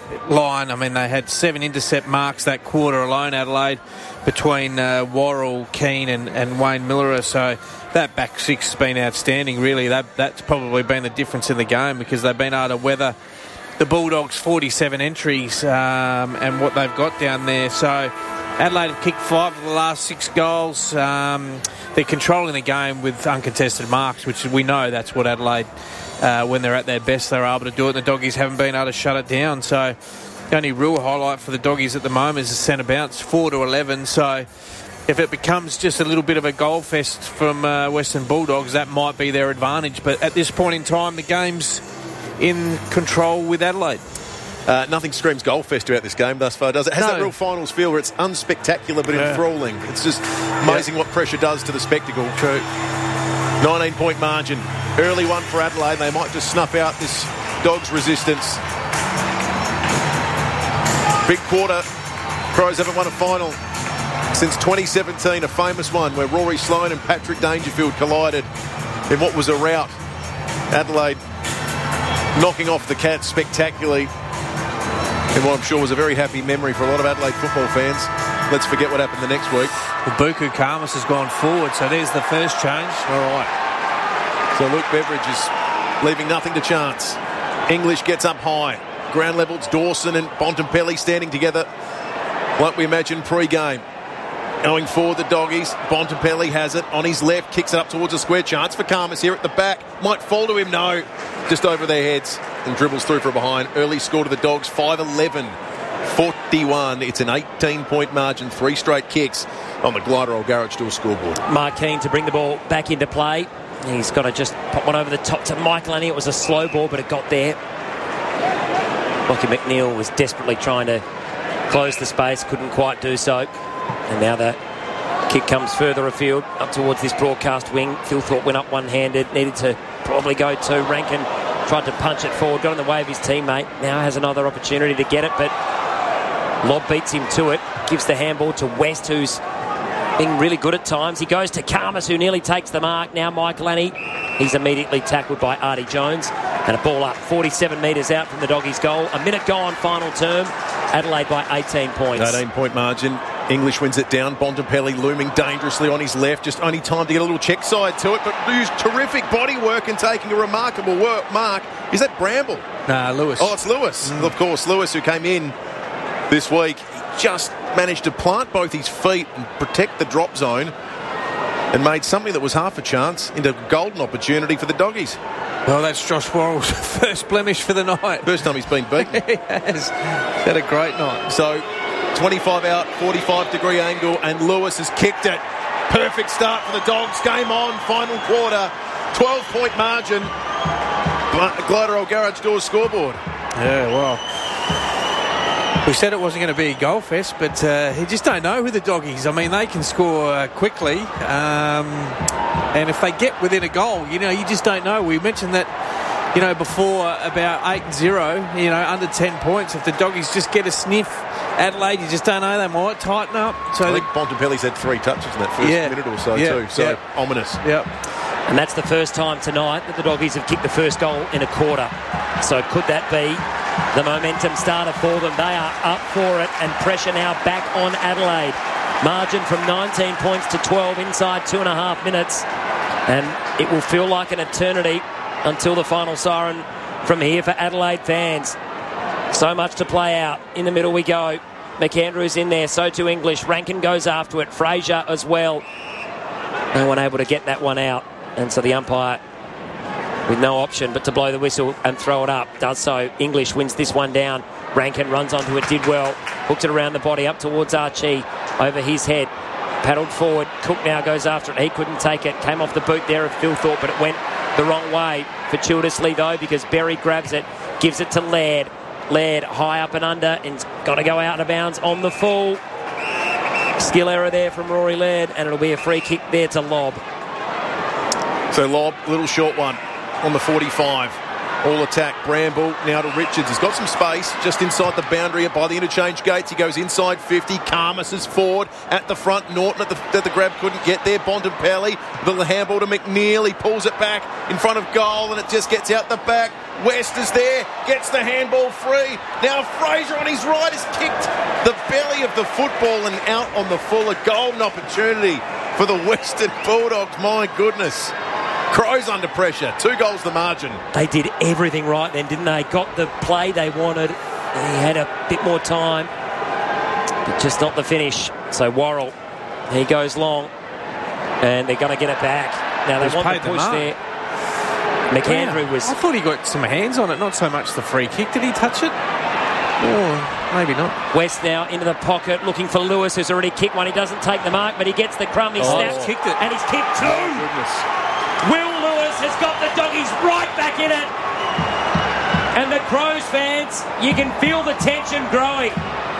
line, I mean, they had 7 intercept marks that quarter alone, Adelaide, between Worrell, Keane and Wayne Miller. So that back six has been outstanding, really. That's probably been the difference in the game, because they've been able to weather the Bulldogs' 47 entries and what they've got down there. So Adelaide have kicked 5 of the last 6 goals. They're controlling the game with uncontested marks, which we know that's what Adelaide, when they're at their best, they're able to do it. The Doggies haven't been able to shut it down. So the only real highlight for the Doggies at the moment is the centre bounce, 4-11. So if it becomes just a little bit of a goal fest from Western Bulldogs, that might be their advantage. But at this point in time, the game's in control with Adelaide. Nothing screams goal fest about this game thus far, does it? It has that real finals feel where it's unspectacular but enthralling. It's just amazing what pressure does to the spectacle. True. 19-point margin. Early one for Adelaide. They might just snuff out this Dogs' resistance. Big quarter. Crows haven't won a final since 2017, a famous one where Rory Sloane and Patrick Dangerfield collided in what was a rout. Adelaide knocking off the Cats spectacularly in what I'm sure was a very happy memory for a lot of Adelaide football fans. Let's forget what happened the next week. Well, Buku Khamis has gone forward, so there's the first change. All right. So Luke Beveridge is leaving nothing to chance. English gets up high. Ground level, it's Dawson and Bontempelli standing together like we imagined pre-game. Going forward, the Doggies. Bontempelli has it on his left, kicks it up towards a square chance for Khamis here at the back. Might fall to him, no. Just over their heads and dribbles through from behind. Early score to the Dogs, 5-11-41. It's an 18-point margin, 3 straight kicks on the Glider Old Garage Door scoreboard. Mark Keane to bring the ball back into play. He's got to just pop one over the top to Mike Lanny. It was a slow ball, but it got there. Lockie McNeil was desperately trying to close the space, couldn't quite do so. And now the kick comes further afield, up towards this broadcast wing. Philthorpe went up one-handed, needed to probably go to Rankin, tried to punch it forward, got in the way of his teammate. Now has another opportunity to get it, but Lobb beats him to it, gives the handball to West, who's been really good at times. He goes to Khamis, who nearly takes the mark. Now Mike Lanny, he's immediately tackled by Artie Jones. And a ball up 47 metres out from the Doggies' goal. A minute gone, final term. Adelaide by 18 points. 18-point margin. English wins it down. Bontempelli looming dangerously on his left. Just only time to get a little check side to it, but used terrific body work and taking a remarkable mark. Is that Bramble? Nah, Lewis. Oh, it's Lewis. Of course, Lewis, who came in this week, just managed to plant both his feet and protect the drop zone and made something that was half a chance into a golden opportunity for the Doggies. Well, that's Josh Worrell's first blemish for the night. First time he's been beaten. He has. He's had a great night. So 25 out, 45-degree angle, and Lewis has kicked it. Perfect start for the Dogs. Game on, final quarter. 12-point margin. Glider Old Garage Doors scoreboard. Yeah, well, we said it wasn't going to be a goal fest, but you just don't know with the Doggies. I mean, they can score quickly, and if they get within a goal, you just don't know. We mentioned that, before about 8-0, under 10 points. If the Doggies just get a sniff, Adelaide, you just don't know. They might tighten up. So I think Bontempelli's had 3 touches in that first minute or so too. So ominous. Yep. And that's the first time tonight that the Doggies have kicked the first goal in a quarter. So could that be the momentum starter for them? They are up for it, and pressure now back on Adelaide. Margin from 19 points to 12 inside 2.5 minutes. And it will feel like an eternity until the final siren from here for Adelaide fans. So much to play out. In the middle we go. McAndrew's in there, so too English. Rankin goes after it. Fraser as well. No one able to get that one out. And so the umpire, with no option but to blow the whistle and throw it up, does so. English wins this one down. Rankin runs onto it, did well. Hooked it around the body up towards Archie. Over his head. Paddled forward. Cook now goes after it. He couldn't take it. Came off the boot there of Philthorpe, but it went the wrong way. Fortuitously though, because Berry grabs it. Gives it to Laird. Laird high up and under, and got to go out of bounds on the full. Skill error there from Rory Laird, and it'll be a free kick there to Lobb. So Lobb, little short one on the 45. All attack. Bramble now to Richards. He's got some space just inside the boundary by the interchange gates. He goes inside 50. Karmas is forward at the front. Norton at the grab couldn't get there. Bontempelli with the handball to McNeil. He pulls it back in front of goal and it just gets out the back. West is there, gets the handball free. Now Fraser on his right has kicked the belly of the football and out on the full. A golden opportunity for the Western Bulldogs. My goodness. Crows under pressure. 2 goals the margin. They did everything right then, didn't they? Got the play they wanted. He had a bit more time, but just not the finish. So Worrell, he goes long, and they're going to get it back. Now they want the push there. McAndrew was... I thought he got some hands on it, not so much the free kick. Did he touch it? Or maybe not. West now into the pocket, looking for Lewis, who's already kicked one. He doesn't take the mark, but he gets the crumb. He snaps, kicked it. And he's kicked 2. Oh, goodness. Will Lewis has got the Doggies right back in it. And the Crows fans, you can feel the tension growing.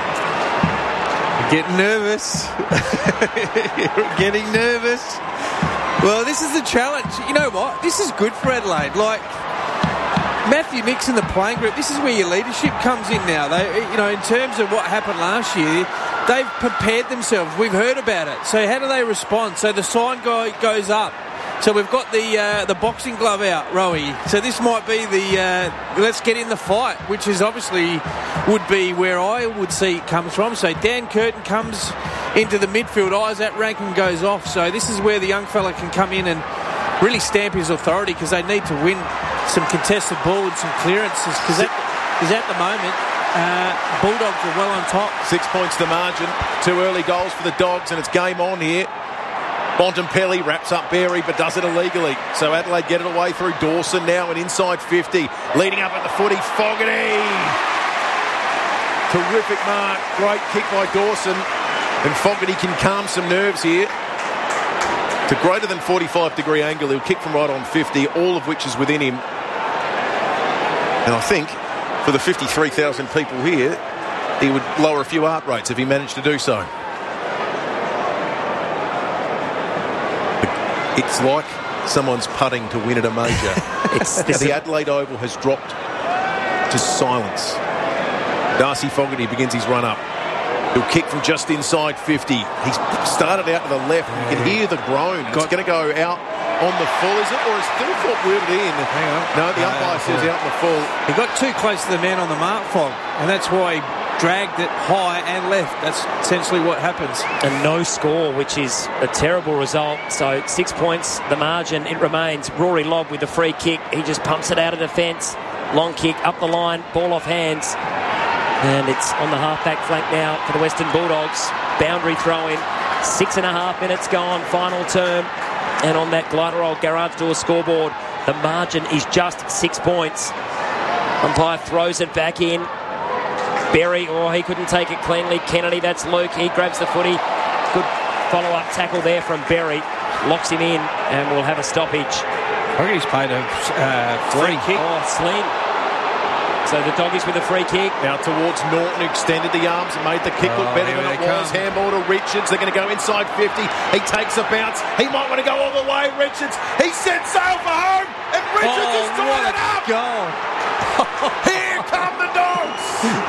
Getting nervous. You're getting nervous. Well, this is the challenge. You know what? This is good for Adelaide. Like, Matthew Nixon, the playing group, this is where your leadership comes in now. They, in terms of what happened last year, they've prepared themselves. We've heard about it. So how do they respond? So the sign goes up. So we've got the boxing glove out, Rowie. So this might be the let's get in the fight, which is obviously would be where I would see it comes from. So Dan Curtin comes into the midfield. Isaac Rankin goes off. So this is where the young fella can come in and really stamp his authority, because they need to win some contested ball and some clearances, because at the moment Bulldogs are well on top. 6 points the margin. 2 early goals for the Dogs, and it's game on here. Bontempelli wraps up Berry but does it illegally. So Adelaide get it away through Dawson now and inside 50. Leading up at the footy, Fogarty. Terrific mark. Great kick by Dawson. And Fogarty can calm some nerves here. To greater than 45-degree angle, he'll kick from right on 50, all of which is within him. And I think for the 53,000 people here, he would lower a few heart rates if he managed to do so. It's like someone's putting to win at a major. The Adelaide Oval has dropped to silence. Darcy Fogarty begins his run up. He'll kick from just inside 50. He's started out to the left. You can hear the groan. It's going to go out on the full, is it? Or is Philthorpe wheeled it in? Hang on. No, the umpire says out on the full. He got too close to the man on the mark, Fog, and that's why he dragged it high and left. That's essentially what happens. And no score, which is a terrible result. So 6 points, the margin, it remains. Rory Lobb with the free kick. He just pumps it out of defence. Long kick, up the line, ball off hands. And it's on the half-back flank now for the Western Bulldogs. Boundary throw-in. 6.5 minutes gone, final term. And on that Gliderol garage door scoreboard, the margin is just 6 points. Umpire throws it back in. Berry, he couldn't take it cleanly. Kennedy, that's Luke. He grabs the footy. Good follow-up tackle there from Berry. Locks him in, and we'll have a stoppage. I think he's paid a free kick. Oh, Sleen. So the Doggies with a free kick. Now towards Norton, extended the arms and made the kick look better than it was. Handball to Richards. They're going to go inside 50. He takes a bounce. He might want to go all the way. Richards, he sets sail for home, and Richards has tied it up. Goal. Here come the Dogs.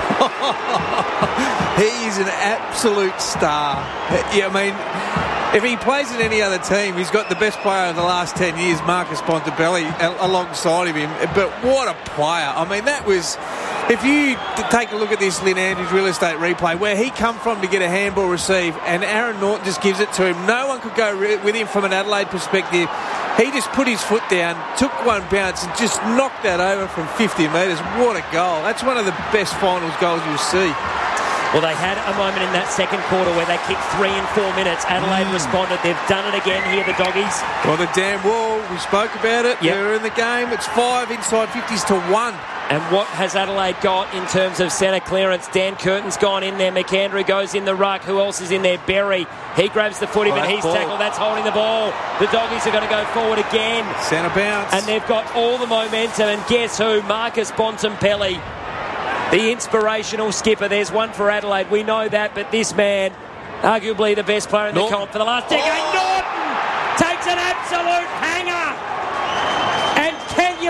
He's an absolute star. Yeah, I mean, if he plays in any other team, he's got the best player of the last 10 years, Marcus Bontempelli, alongside of him. But what a player. I mean, that was... If you take a look at this Lynn Andrews real estate replay, where he come from to get a handball receive, and Aaron Norton just gives it to him. No one could go with him from an Adelaide perspective. He just put his foot down, took one bounce, and just knocked that over from 50 metres. What a goal. That's one of the best finals goals you'll see. Well, they had a moment in that second quarter where they kicked 3 and 4 minutes. Adelaide responded. They've done it again here, the Doggies. Well, the damn wall, we spoke about it. Yep. They're in the game. It's 5 inside 50s to 1. And what has Adelaide got in terms of centre clearance? Dan Curtin's gone in there. McAndrew goes in the ruck. Who else is in there? Berry. He grabs the footy, but he's tackled. That's holding the ball. The Doggies are going to go forward again. Centre bounce. And they've got all the momentum. And guess who? Marcus Bontempelli, the inspirational skipper. There's one for Adelaide. We know that, but this man, arguably the best player in the comp for the last decade, Norton takes an absolute hanger. And can you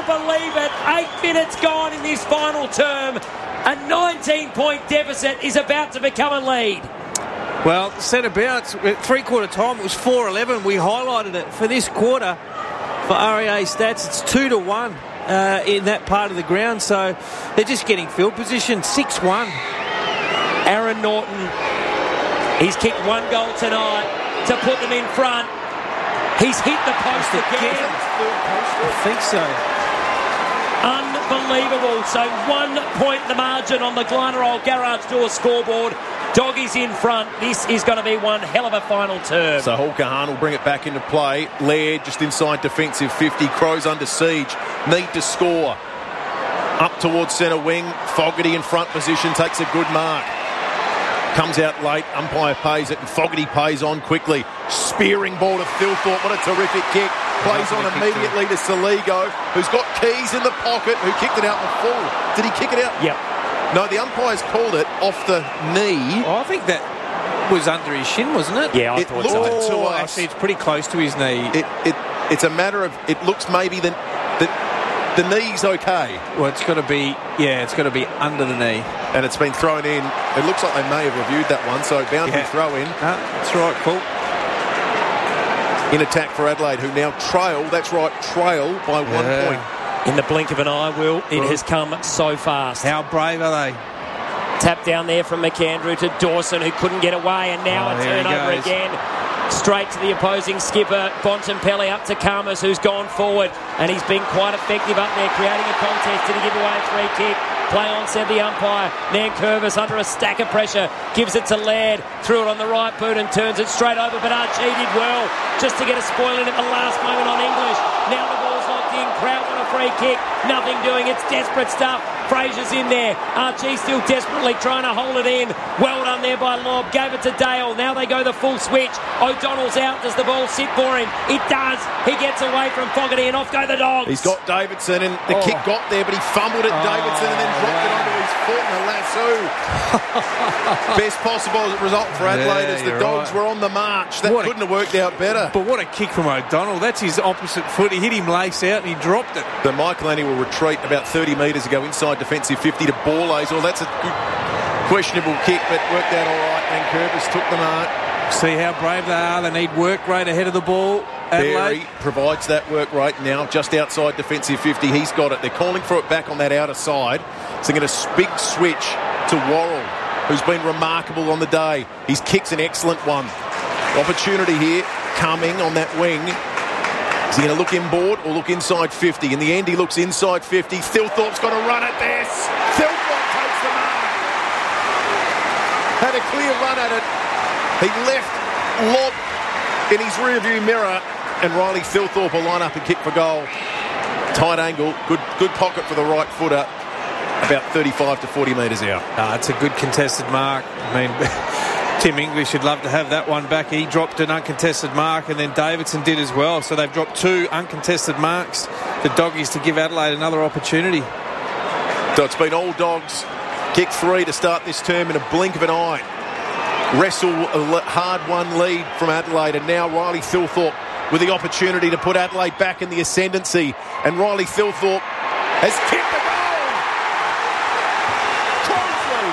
believe it. 8 minutes gone in this final term. A 19-point deficit is about to become a lead. Well, centre bounce, at three-quarter time, it was 4-11. We highlighted it for this quarter. For REA stats, it's 2-1 in that part of the ground. So they're just getting field position, 6-1. Aaron Norton, he's kicked one goal tonight to put them in front. He's hit the post again. I think so. Unbelievable. So 1 point the margin on the Glarnerol Garage Door scoreboard. Doggies in front. This is going to be one hell of a final term. So Hawker Hahn will bring it back into play. Laird just inside defensive 50. Crows under siege. Need to score. Up towards centre wing. Fogarty in front position. Takes a good mark. Comes out late. Umpire pays it. And Fogarty pays on quickly. Spearing ball to Thilthorpe. What a terrific kick. Plays on immediately to Saligo, who's got Keys in the pocket, who kicked it out in the full. Did he kick it out? Yep. No, the umpires called it off the knee. Oh, I think that was under his shin, wasn't it? Yeah, I thought so. To us. Actually, it's pretty close to his knee. It's a matter of, it looks maybe the knee's okay. Well, it's got to be under the knee. And it's been thrown in. It looks like they may have reviewed that one, so boundary throw in. No, that's right, cool. In attack for Adelaide, who now trail by 1 point. In the blink of an eye, Will, it has come so fast. How brave are they? Tap down there from McAndrew to Dawson, who couldn't get away, and now a turnover again. Straight to the opposing skipper, Bontempelli up to Karmas, who's gone forward, and he's been quite effective up there, creating a contest. Did he give away a free kick? Play on, said the umpire. Nankervis under a stack of pressure, gives it to Laird, threw it on the right boot and turns it straight over, but Archie did well just to get a spoil in at the last moment on English. Now the ball's locked in, Kraut on a free kick, nothing doing, it's desperate stuff. Fraser's in there, Archie still desperately trying to hold it in. Well done there by Lobb, gave it to Dale, now they go the full switch. O'Donnell's out, does the ball sit for him? It does, he gets away from Fogarty and off go the Dogs. He's got Davidson and the kick got there, but he fumbled at Davidson and then dropped it onto his foot and a lasso. Best possible result for Adelaide as the Dogs were on the march. That couldn't have worked out better. But what a kick from O'Donnell. That's his opposite foot. He hit him lace out and he dropped it. The Michaelani will retreat about 30 metres ago inside defensive 50 to Borlase. Well, that's a good, questionable kick, but worked out all right. And Curtis took the mark. See how brave they are. They need work rate ahead of the ball. Berry provides that work rate now, just outside defensive 50. He's got it. They're calling for it back on that outer side. So they're going to big switch to Worrell, who's been remarkable on the day. His kick's an excellent one. Opportunity here coming on that wing. Is he going to look inboard or look inside 50? In the end, he looks inside 50. Thilthorpe's got to run at this. Thilthorpe takes the mark. Had a clear run at it. He left Lobb in his rearview mirror, and Riley Thilthorpe will line up and kick for goal. Tight angle, good pocket for the right footer, about 35 to 40 metres out. It's a good contested mark. I mean, Tim English would love to have that one back. He dropped an uncontested mark, and then Davidson did as well. So they've dropped 2 uncontested marks. The Doggies to give Adelaide another opportunity. So it's been all Dogs. Kick 3 to start this term in a blink of an eye. Wrestle a hard-won lead from Adelaide, and now Riley Thilthorpe with the opportunity to put Adelaide back in the ascendancy. And Riley Thilthorpe has kicked the goal! Closely!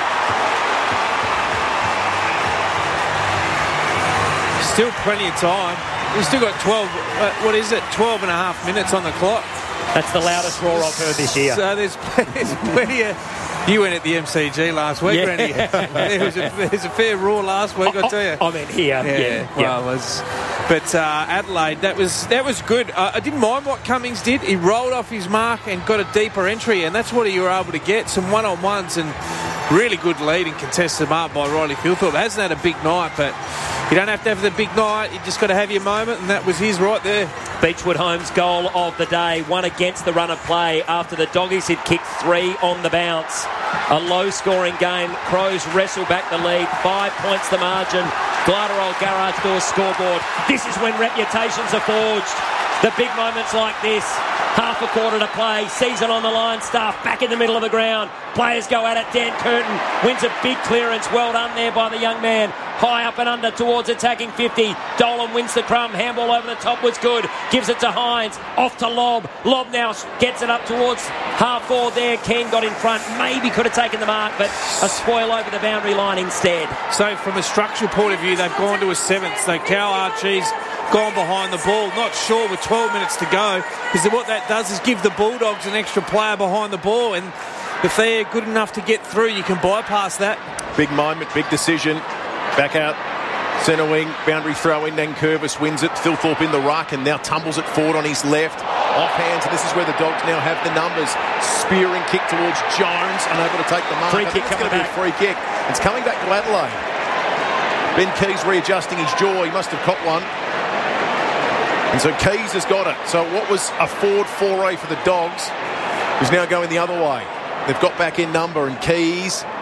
Still plenty of time. We've still got 12 and a half minutes on the clock. That's the loudest roar I've heard this year. So there's plenty of... You went at the MCG last week, Randy. There was a fair roar last week, I tell you. I mean, here. Well, it was... But Adelaide, that was good. I didn't mind what Cummings did. He rolled off his mark and got a deeper entry, and that's what you were able to get. Some one-on-ones and really good lead and contested mark by Riley Thilthorpe. Hasn't had a big night, but you don't have to have the big night. You just got to have your moment, and that was his right there. Beechwood Homes goal of the day, one against the run of play after the Doggies had kicked 3 on the bounce. A low-scoring game. Crows wrestle back the lead. 5 points the margin. Glarnerol Garage Door scoreboard. This is when reputations are forged. The big moments like this. Half a quarter to play. Season on the line stuff. Back in the middle of the ground. Players go at it. Dan Curtin wins a big clearance. Well done there by the young man. high up and under towards attacking 50. Dolan wins the crumb. Handball over the top was good. Gives it to Hines. Off to Lobb. Lobb now gets it up towards half forward there. Ken got in front. Maybe could have taken the mark, but a spoil over the boundary line instead. So from a structural point of view, they've gone to a 7th. So Cal Archie's gone behind the ball. Not sure with 12 minutes to go, because what that does is give the Bulldogs an extra player behind the ball, and if they're good enough to get through, you can bypass that. Big moment, big decision. Back out, centre wing, boundary throw in, then Curvis wins it. Thilthorpe in the ruck and now tumbles it forward on his left. Off hands, and this is where the Dogs now have the numbers. Spearing kick towards Jones, unable to take the mark. Free kick it's going to be a free kick. It's coming back to Adelaide. Ben Keys readjusting his jaw. He must have caught one. And so Keys has got it. So what was a forward foray for the Dogs is now going the other way. They've got back in number, and Keys